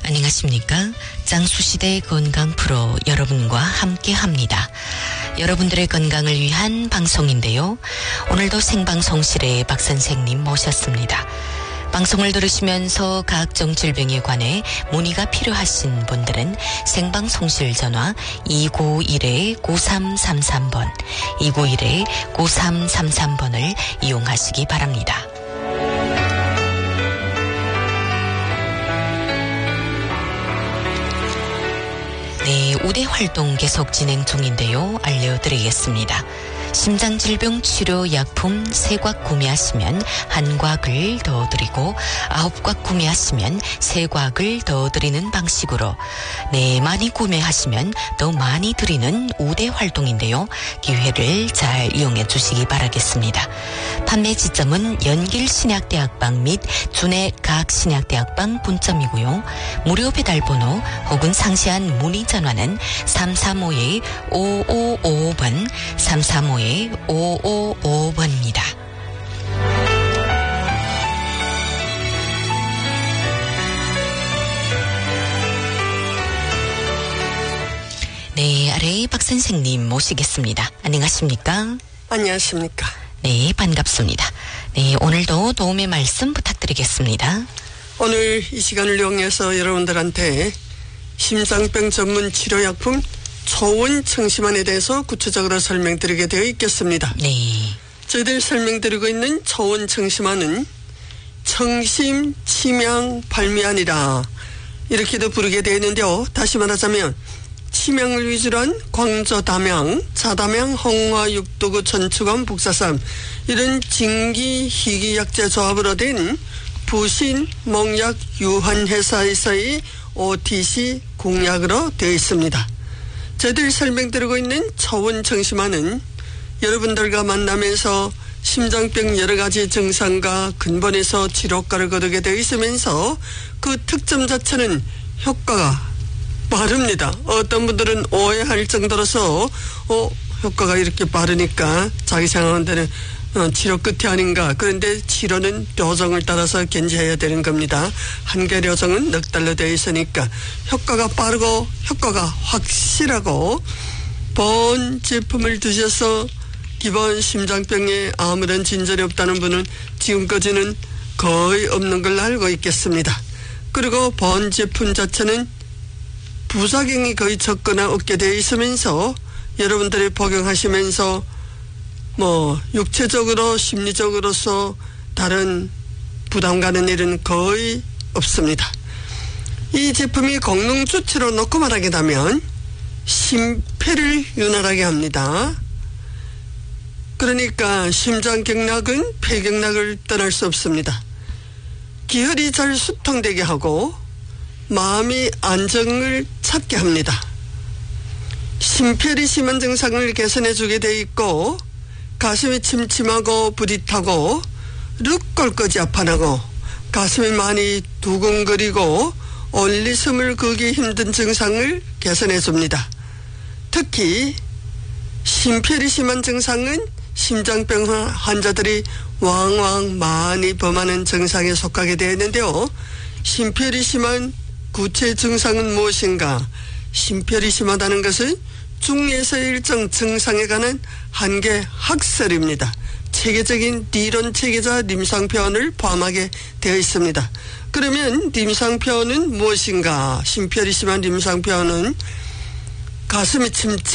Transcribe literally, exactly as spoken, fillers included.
안녕하십니까? 장수시대 건강 프로 여러분과 함께합니다. 여러분들의 건강을 위한 방송인데요. 오늘도 생방송실에 박 선생님 모셨습니다. 방송을 들으시면서 각종 질병에 관해 문의가 필요하신 분들은 생방송실 전화 이구일 구삼삼삼 번, 이구일 구삼삼삼 번을 이용하시기 바랍니다. 네, 우대 활동 계속 진행 중인데요. 알려드리겠습니다. 심장질병 치료 약품 세 곽 구매하시면 한 곽을 더 드리고 아홉 곽 구매하시면 세 곽을 더 드리는 방식으로 네, 많이 구매하시면 더 많이 드리는 우대 활동인데요. 기회를 잘 이용해 주시기 바라겠습니다. 판매 지점은 연길신약대학방 및 준해 각 신약대학방 분점이고요. 무료 배달번호 혹은 상세한 문의 전화는 삼삼오일 오오오오 번, 삼삼오일 오오오오 번입니다. 네, 아래 박 선생님 모시겠습니다. 안녕하십니까? 안녕하십니까? 네, 반갑습니다. 네, 오늘도 도움의 말씀 부탁드리겠습니다. 오늘 이 시간을 이용해서 여러분들한테 심장병 전문 치료약품 초원청심환에 대해서 구체적으로 설명드리게 되어 있겠습니다. 네. 저희들 설명드리고 있는 초원청심환은 청심, 침양, 발미안이라 이렇게도 부르게 되어 있는데요. 다시 말하자면 침양을 위주로 한 광저, 담양, 자담양, 홍화, 육두구, 전추감, 북사삼 이런 진기, 희귀 약재 조합으로 된 부신, 몽약, 유한회사에서의 오티씨 공약으로 되어 있습니다. 저희들이 설명드리고 있는 초원청심환은 여러분들과 만나면서 심장병 여러 가지 증상과 근본에서 치료효과를 거두게 되어 있으면서 그 특점 자체는 효과가 빠릅니다. 어떤 분들은 오해할 정도로서 어, 효과가 이렇게 빠르니까 자기 생각하는 데는 어, 치료 끝이 아닌가. 그런데 치료는 료정을 따라서 견제해야 되는 겁니다. 한 개 료정은 넉 달로 되어 있으니까 효과가 빠르고 효과가 확실하고 본 제품을 드셔서 기본 심장병에 아무런 진전이 없다는 분은 지금까지는 거의 없는 걸로 알고 있겠습니다. 그리고 본 제품 자체는 부작용이 거의 적거나 없게 되어 있으면서 여러분들이 복용하시면서 뭐 육체적으로 심리적으로서 다른 부담 가는 일은 거의 없습니다. 이 제품이功能주체로 놓고 말하게 되면 심폐를 윤활하게 합니다. 그러니까 심장경락은 폐경락을 떠날 수 없습니다. 기혈이 잘 수통되게 하고 마음이 안정을 찾게 합니다. 심폐리 심한 증상을 개선해 주게 돼 있고 가슴이 침침하고 부릿하고 륵골까지 아파나고 가슴이 많이 두근거리고 올리 숨을 거기 힘든 증상을 개선해 줍니다. 특히 심폐리 심한 증상은 심장병 환자들이 왕왕 많이 범하는 증상에 속하게 되어 있는데요. 심폐리 심한 구체 증상은 무엇인가? 심폐리 심하다는 것은 중에서 일정 증상에 관한 한계 학설입니다. 체계적인理論 체계자 임상표현을 포함하게 되어 있습니다. 그러면 임상표현은 무엇인가? 심폐리 심한 임상표현은 가슴이 침침